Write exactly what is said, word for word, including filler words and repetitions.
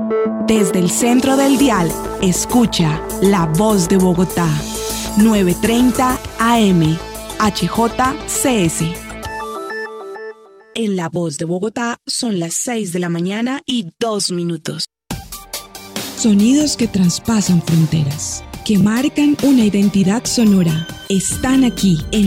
Desde el centro del dial, escucha La Voz de Bogotá, novecientos treinta A M, H J C S. En La Voz de Bogotá son las seis de la mañana y dos minutos. Sonidos que traspasan fronteras, que marcan una identidad sonora, están aquí en